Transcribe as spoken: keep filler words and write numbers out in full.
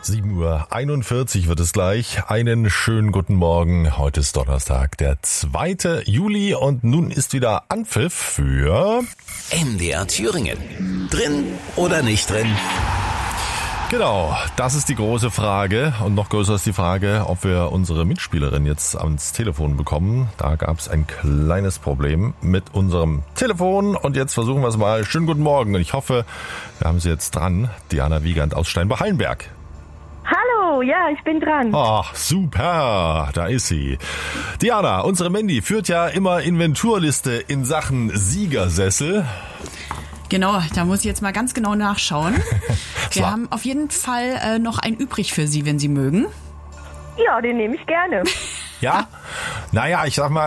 sieben Uhr einundvierzig wird es gleich. Einen schönen guten Morgen. Heute ist Donnerstag, der zweite Juli und nun ist wieder Anpfiff für M D R Thüringen. Drin oder nicht drin? Genau, das ist die große Frage und noch größer ist die Frage, ob wir unsere Mitspielerin jetzt ans Telefon bekommen. Da gab es ein kleines Problem mit unserem Telefon und jetzt versuchen wir es mal. Schönen guten Morgen und ich hoffe, wir haben sie jetzt dran. Diana Wiegand aus Steinbach-Hallenberg. Hallo, ja, ich bin dran. Ach, super, da ist sie. Diana, unsere Mandy führt ja immer Inventurliste in Sachen Siegersessel. Genau, da muss ich jetzt mal ganz genau nachschauen. Wir haben auf jeden Fall äh, noch einen übrig für Sie, wenn Sie mögen. Ja, den nehme ich gerne. Ja? Naja, ich sag mal,